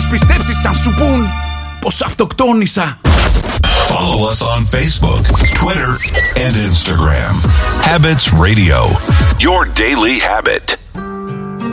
πιστέψεις αν σου πουν πως αυτοκτόνησα. Follow us on Facebook, Twitter, and Instagram. Habits Radio, your daily habit.